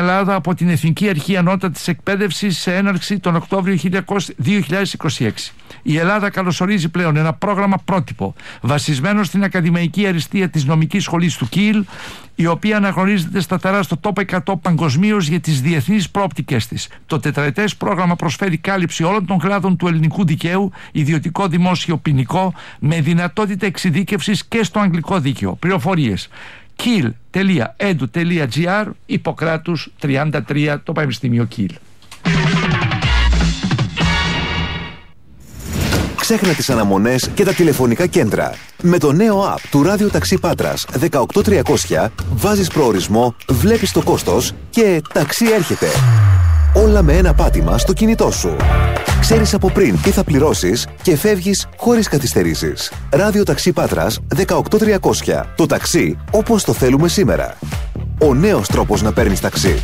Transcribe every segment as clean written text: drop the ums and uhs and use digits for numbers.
Ελλάδα από την Εθνική Αρχή Ανώτατης Εκπαίδευσης σε έναρξη τον Οκτώβριο 2026. Η Ελλάδα καλωσορίζει πλέον ένα πρόγραμμα πρότυπο βασισμένο στην ακαδημαϊκή αριστεία της νομικής σχολής του Κιλ, η οποία αναγνωρίζεται σταθερά στο top 100 παγκοσμίως για τις διεθνείς προοπτικές της. Το τετραετές πρόγραμμα προσφέρει κάλυψη όλων των κλάδων του ελληνικού δικαίου, ιδιωτικό, δημόσιο, ποινικό, με δυνατότητα εξειδίκευσης και στο αγγλικό δίκαιο. Πληροφορίες: kiel.edu.gr, Ιπποκράτους 33, το Πανεπιστήμιο Κιλ. Ξέχνα τις αναμονές και τα τηλεφωνικά κέντρα. Με το νέο app του Ράδιο Ταξί Πάτρας 18300 βάζεις προορισμό, βλέπεις το κόστος και ταξί έρχεται. Όλα με ένα πάτημα στο κινητό σου. Ξέρεις από πριν τι θα πληρώσεις και φεύγεις χωρίς καθυστερήσεις. Ράδιο Ταξί Πάτρας 18300. Το ταξί όπως το θέλουμε σήμερα. Ο νέος τρόπος να παίρνεις ταξί.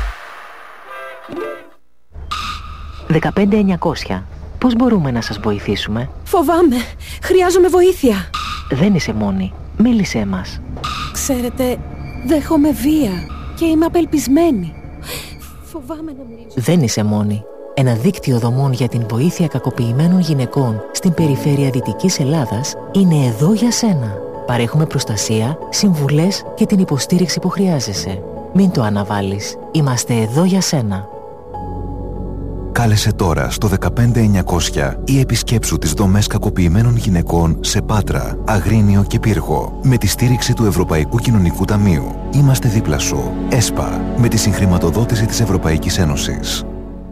15900. Πώς μπορούμε να σας βοηθήσουμε? Φοβάμαι. Χρειάζομαι βοήθεια. Δεν είσαι μόνη. Μίλησέ μας. Ξέρετε, δέχομαι βία και είμαι απελπισμένη. Φοβάμαι να μιλήσω. Δεν είσαι μόνη. Ένα δίκτυο δομών για την βοήθεια κακοποιημένων γυναικών στην περιφέρεια Δυτικής Ελλάδας είναι εδώ για σένα. Παρέχουμε προστασία, συμβουλές και την υποστήριξη που χρειάζεσαι. Μην το αναβάλεις. Είμαστε εδώ για σένα. Κάλεσε τώρα στο 15900 ή επισκέψου τις δομές κακοποιημένων γυναικών σε Πάτρα, Αγρίνιο και Πύργο με τη στήριξη του Ευρωπαϊκού Κοινωνικού Ταμείου. Είμαστε δίπλα σου. ΕΣΠΑ, με τη συγχρηματοδότηση της Ευρωπαϊκής Ένωσης.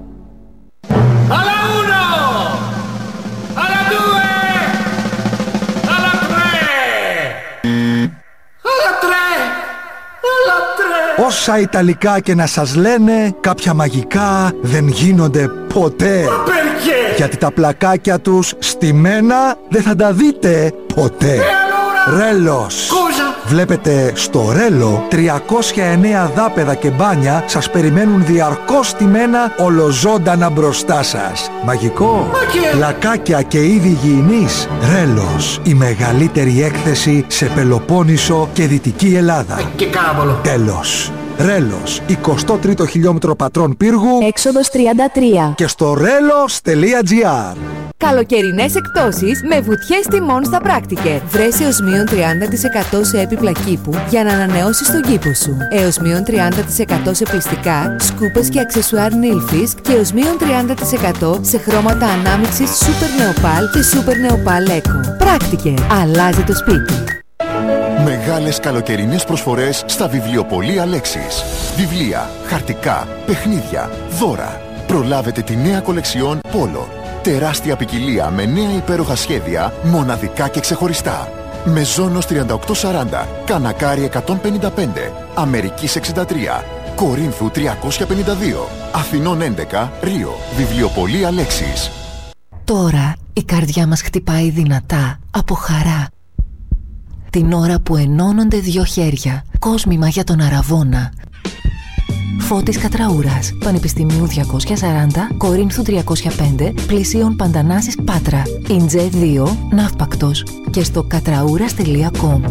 Όσα Ιταλικά και να σας λένε, κάποια μαγικά δεν γίνονται ποτέ. Γιατί τα πλακάκια τους στημένα δεν θα τα δείτε ποτέ. Ρέλος. Βλέπετε, στο Ρέλο 309 δάπεδα και μπάνια σας περιμένουν διαρκώς στημένα ολοζώντανα μπροστά σας. Μαγικό. Πλακάκια και είδη υγιεινής. Ρέλος. Η μεγαλύτερη έκθεση σε Πελοπόννησο και Δυτική Ελλάδα. Τέλος. Ρέλος, 23ο χιλιόμετρο Πατρών Πύργου, Έξοδος 33. και στο relos.gr. Καλοκαιρινές εκπτώσεις με βουτιές τιμών στα πράκτικε. Βρες έως μείον 30% σε έπιπλα κήπου για να ανανεώσεις τον κήπο σου. Έως μείον 30% σε πλυστικά, σκούπες και αξεσουάρ Nilfisk και έως μείον 30% σε χρώματα ανάμειξης Super Neopal και Super Neopal Eco. Πράκτικε. Αλλάζει το σπίτι. Μεγάλες καλοκαιρινές προσφορές στα βιβλιοπωλεία Λέξης. Βιβλία, χαρτικά, παιχνίδια, δώρα. Προλάβετε τη νέα κολεξιόν Πόλο. Τεράστια ποικιλία με νέα υπέροχα σχέδια, μοναδικά και ξεχωριστά. Μεζόνος 3840, Κανακάρι 155, Αμερικής 63, Κορίνθου 352, Αθηνών 11, Ρίο. Βιβλιοπωλεία Λέξης. Τώρα η καρδιά μας χτυπάει δυνατά από χαρά. Την ώρα που ενώνονται δύο χέρια, κόσμημα για τον Αραβώνα. Φώτης Κατραούρας, Πανεπιστημίου 240, Κορίνθου 305, Πλησίων Παντανάσης Πάτρα, Ιντζέ 2, Ναύπακτος και στο κατραούρας.com.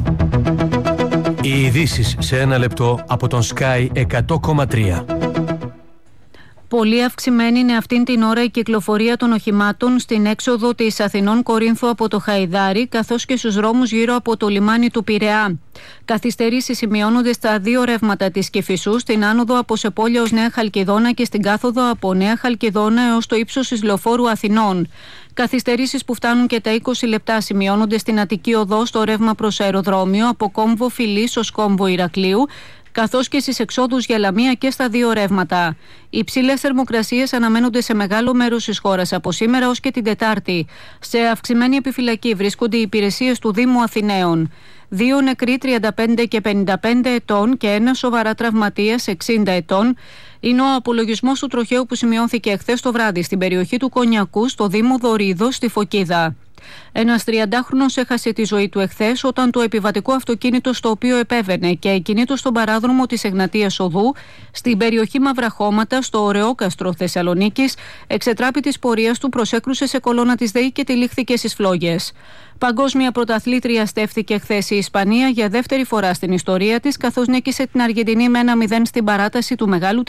Οι ειδήσεις σε ένα λεπτό από τον Sky 100,3. Πολύ αυξημένη είναι αυτήν την ώρα η κυκλοφορία των οχημάτων στην έξοδο της Αθηνών Κορίνθου από το Χαϊδάρι, καθώς και στους δρόμους γύρω από το λιμάνι του Πειραιά. Καθυστερήσεις σημειώνονται στα δύο ρεύματα της Κηφισού, στην άνοδο από Σεπόλια ως Νέα Χαλκιδόνα και στην κάθοδο από Νέα Χαλκιδόνα έως το ύψος της Λεωφόρου Αθηνών. Καθυστερήσεις που φτάνουν και τα 20 λεπτά σημειώνονται στην Αττική Οδό στο ρεύμα προς αεροδρόμιο από Κόμβο Φιλής ως Κόμβο Ηρακλείου, καθώς και στις εξόδους για Λαμία και στα δύο ρεύματα. Οι υψηλές θερμοκρασίες αναμένονται σε μεγάλο μέρος της χώρας από σήμερα ως και την Τετάρτη. Σε αυξημένη επιφυλακή βρίσκονται οι υπηρεσίες του Δήμου Αθηναίων. 2 νεκροί 35 και 55 ετών και ένα σοβαρά τραυματίας 60 ετών είναι ο απολογισμός του τροχαίου που σημειώθηκε εχθές το βράδυ στην περιοχή του Κονιακού στο Δήμο Δωρίδο στη Φωκίδα. Ένας 30χρονος έχασε τη ζωή του εχθές όταν το επιβατικό αυτοκίνητο στο οποίο επέβαινε και εκκινήτω στον παράδρομο της Εγνατίας Οδού στην περιοχή Μαυραχώματα στο Ωρεόκαστρο Θεσσαλονίκης εξετράπη της πορείας του, προσέκρουσε σε κολόνα της ΔΕΗ και τυλίχθηκε στις φλόγες. Παγκόσμια πρωταθλήτρια στέφθηκε χθες η Ισπανία για δεύτερη φορά στην ιστορία της, καθώς νίκησε την Αργεντινή με 1-0 στην παράταση του μεγάλου